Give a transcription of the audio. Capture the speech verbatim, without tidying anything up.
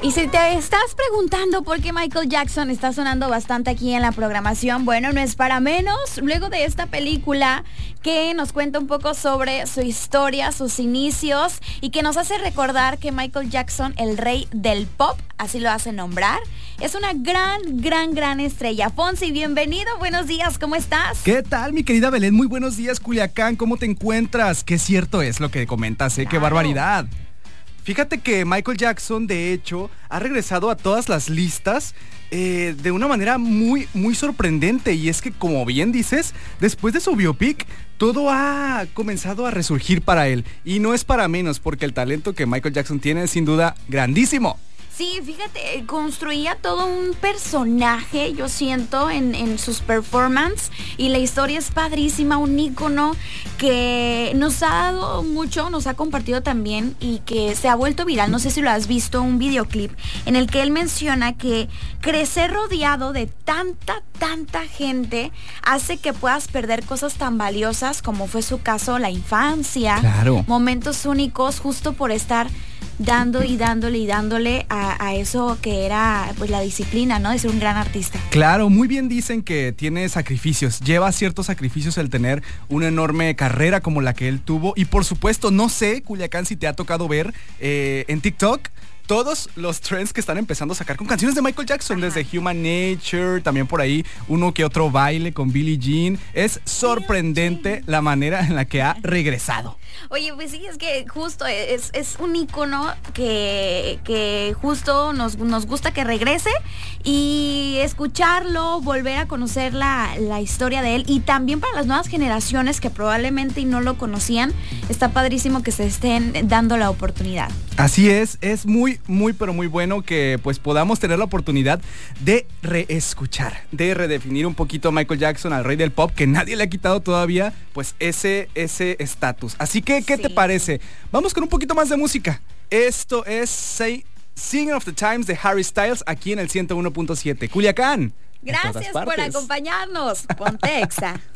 Y si te estás preguntando por qué Michael Jackson está sonando bastante aquí en la programación, bueno, no es para menos. Luego de esta película que nos cuenta un poco sobre su historia, sus inicios y que nos hace recordar que Michael Jackson, el rey del pop, así lo hace nombrar, es una gran, gran, gran estrella. Fonsi, bienvenido, buenos días, ¿cómo estás? ¿Qué tal, mi querida Belén? Muy buenos días, Culiacán, ¿cómo te encuentras? Qué cierto es lo que comentas, ¿eh? Claro. ¡Qué barbaridad! Fíjate que Michael Jackson, de hecho, ha regresado a todas las listas eh, de una manera muy, muy sorprendente. Y es que, como bien dices, después de su biopic, todo ha comenzado a resurgir para él. Y no es para menos, porque el talento que Michael Jackson tiene es sin duda grandísimo. Sí, fíjate, construía todo un personaje, yo siento, en, en sus performances, y la historia es padrísima, un ícono que nos ha dado mucho, nos ha compartido también y que se ha vuelto viral. No sé si lo has visto, un videoclip en el que él menciona que crecer rodeado de tanta, tanta gente hace que puedas perder cosas tan valiosas como fue su caso, la infancia, claro, momentos únicos justo por estar dando y dándole y dándole a, a eso que era pues la disciplina, ¿no? De ser un gran artista. Claro, muy bien dicen que tiene sacrificios, lleva ciertos sacrificios el tener una enorme carrera como la que él tuvo. Y por supuesto, no sé, Culiacán, si te ha tocado ver eh, en TikTok todos los trends que están empezando a sacar con canciones de Michael Jackson. Ajá. Desde Human Nature, también por ahí uno que otro baile con Billie Jean. Es sorprendente la manera en la que ha regresado. Oye, pues sí, es que justo es, es un ícono que, que justo nos, nos gusta que regrese, y escucharlo, volver a conocer la, la historia de él, y también para las nuevas generaciones que probablemente no lo conocían, está padrísimo que se estén dando la oportunidad. Así es, es muy, muy, pero muy bueno que pues podamos tener la oportunidad de reescuchar, de redefinir un poquito a Michael Jackson, al rey del pop, que nadie le ha quitado todavía pues ese ese estatus. Así que, ¿qué sí. te parece? Vamos con un poquito más de música. Esto es Say, Sign of the Times de Harry Styles aquí en el ciento uno punto siete. Culiacán. Gracias por acompañarnos. Ponte Exa.